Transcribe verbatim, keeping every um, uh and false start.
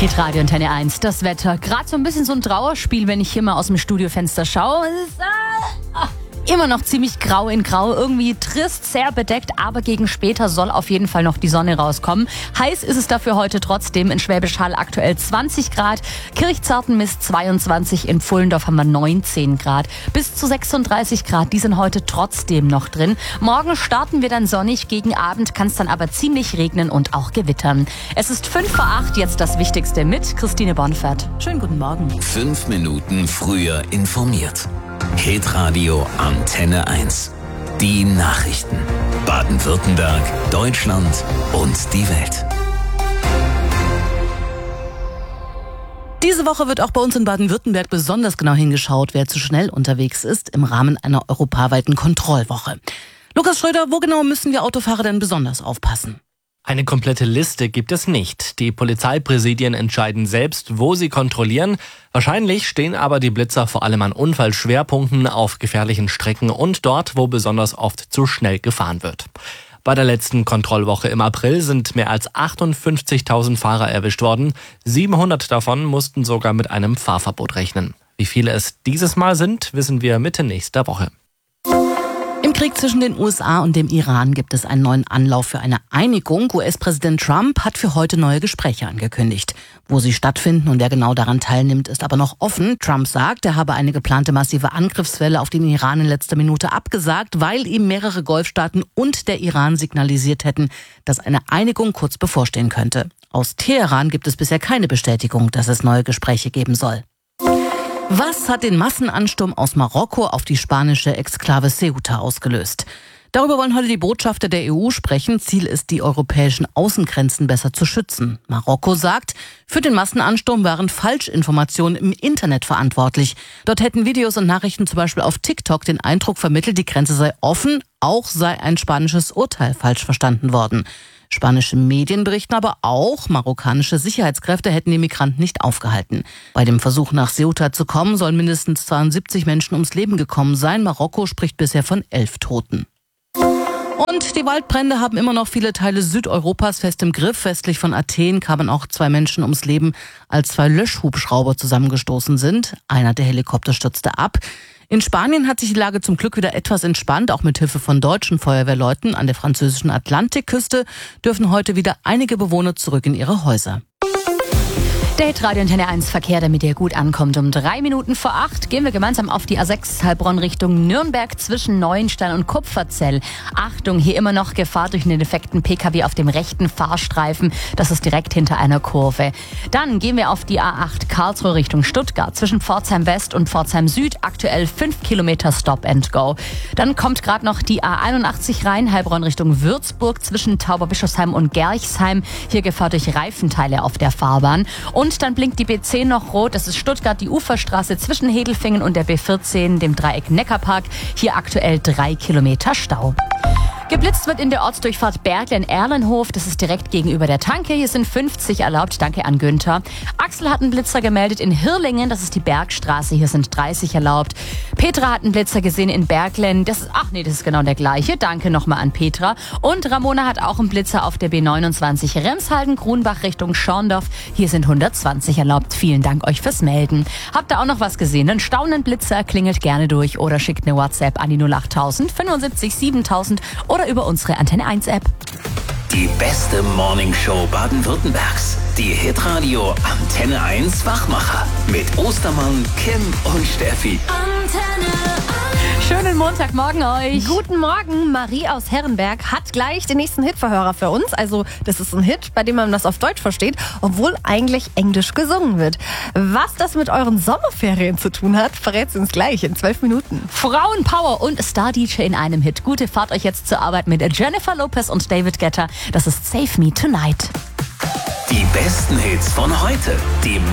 Hitradio Antenne eins, das Wetter. Gerade so ein bisschen so ein Trauerspiel, wenn ich hier mal aus dem Studiofenster schaue. Es ist äh, immer noch ziemlich grau in grau, irgendwie trist, sehr bedeckt, aber gegen später soll auf jeden Fall noch die Sonne rauskommen. Heiß ist es dafür heute trotzdem. In Schwäbisch Hall aktuell zwanzig Grad, Kirchzarten misst zweiundzwanzig, in Pfullendorf haben wir neunzehn Grad. Bis zu sechsunddreißig Grad, die sind heute trotzdem noch drin. Morgen starten wir dann sonnig, gegen Abend kann es dann aber ziemlich regnen und auch gewittern. Es ist fünf vor acht, jetzt das Wichtigste mit Christine Bonfert. Schönen guten Morgen. Fünf Minuten früher informiert. Hitradio Antenne eins. Die Nachrichten. Baden-Württemberg, Deutschland und die Welt. Diese Woche wird auch bei uns in Baden-Württemberg besonders genau hingeschaut, wer zu schnell unterwegs ist im Rahmen einer europaweiten Kontrollwoche. Lukas Schröder, wo genau müssen wir Autofahrer denn besonders aufpassen? Eine komplette Liste gibt es nicht. Die Polizeipräsidien entscheiden selbst, wo sie kontrollieren. Wahrscheinlich stehen aber die Blitzer vor allem an Unfallschwerpunkten, auf gefährlichen Strecken und dort, wo besonders oft zu schnell gefahren wird. Bei der letzten Kontrollwoche im April sind mehr als achtundfünfzigtausend Fahrer erwischt worden. siebenhundert davon mussten sogar mit einem Fahrverbot rechnen. Wie viele es dieses Mal sind, wissen wir Mitte nächster Woche. Im Krieg zwischen den U S A und dem Iran gibt es einen neuen Anlauf für eine Einigung. U S-Präsident Trump hat für heute neue Gespräche angekündigt. Wo sie stattfinden und wer genau daran teilnimmt, ist aber noch offen. Trump sagt, er habe eine geplante massive Angriffswelle auf den Iran in letzter Minute abgesagt, weil ihm mehrere Golfstaaten und der Iran signalisiert hätten, dass eine Einigung kurz bevorstehen könnte. Aus Teheran gibt es bisher keine Bestätigung, dass es neue Gespräche geben soll. Was hat den Massenansturm aus Marokko auf die spanische Exklave Ceuta ausgelöst? Darüber wollen heute die Botschafter der E U sprechen. Ziel ist, die europäischen Außengrenzen besser zu schützen. Marokko sagt, für den Massenansturm waren Falschinformationen im Internet verantwortlich. Dort hätten Videos und Nachrichten zum Beispiel auf TikTok den Eindruck vermittelt, die Grenze sei offen, auch sei ein spanisches Urteil falsch verstanden worden. Spanische Medien berichten aber auch, marokkanische Sicherheitskräfte hätten die Migranten nicht aufgehalten. Bei dem Versuch nach Ceuta zu kommen, sollen mindestens zweiundsiebzig Menschen ums Leben gekommen sein. Marokko spricht bisher von elf Toten. Und die Waldbrände haben immer noch viele Teile Südeuropas fest im Griff. Westlich von Athen kamen auch zwei Menschen ums Leben, als zwei Löschhubschrauber zusammengestoßen sind. Einer der Helikopter stürzte ab. In Spanien hat sich die Lage zum Glück wieder etwas entspannt. Auch mit Hilfe von deutschen Feuerwehrleuten an der französischen Atlantikküste dürfen heute wieder einige Bewohner zurück in ihre Häuser. Der Hitradio Antenne eins Verkehr, damit ihr gut ankommt. Um drei Minuten vor acht gehen wir gemeinsam auf die A sechs Heilbronn Richtung Nürnberg zwischen Neuenstein und Kupferzell. Achtung, hier immer noch Gefahr durch einen defekten P K W auf dem rechten Fahrstreifen. Das ist direkt hinter einer Kurve. Dann gehen wir auf die A acht Karlsruhe Richtung Stuttgart zwischen Pforzheim West und Pforzheim Süd. Aktuell fünf Kilometer Stop and Go. Dann kommt gerade noch die A einundachtzig rein, Heilbronn Richtung Würzburg zwischen Tauberbischofsheim und Gerchsheim. Hier Gefahr durch Reifenteile auf der Fahrbahn. Und Und dann blinkt die B zehn noch rot. Das ist Stuttgart, die Uferstraße zwischen Hedelfingen und der B vierzehn, dem Dreieck Neckarpark. Hier aktuell drei Kilometer Stau. Geblitzt wird in der Ortsdurchfahrt Berglen-Erlenhof. Das ist direkt gegenüber der Tanke. Hier sind fünfzig erlaubt. Danke an Günther. Axel hat einen Blitzer gemeldet in Hirlingen. Das ist die Bergstraße. Hier sind dreißig erlaubt. Petra hat einen Blitzer gesehen in Berglen. Das ist, ach nee, das ist genau der gleiche. Danke nochmal an Petra. Und Ramona hat auch einen Blitzer auf der B neunundzwanzig Remshalden-Grunbach Richtung Schorndorf. Hier sind hundertzwanzig erlaubt. Vielen Dank euch fürs Melden. Habt ihr auch noch was gesehen? Einen staunenden Blitzer, klingelt gerne durch oder schickt eine WhatsApp an die null achttausend fünfundsiebzig siebentausend oder über unsere Antenne eins App. Die beste Morningshow Baden-Württembergs. Die Hitradio Antenne eins Wachmacher. Mit Ostermann, Kim und Steffi. Antenne eins. Schönen Montagmorgen euch. Guten Morgen. Marie aus Herrenberg hat gleich den nächsten Hitverhörer für uns. Also das ist ein Hit, bei dem man das auf Deutsch versteht, obwohl eigentlich Englisch gesungen wird. Was das mit euren Sommerferien zu tun hat, verrät sie uns gleich in zwölf Minuten. Frauenpower und Star-D J in einem Hit. Gute Fahrt euch jetzt zur Arbeit mit Jennifer Lopez und David Guetta. Das ist Save Me Tonight. Die besten Hits von heute. Die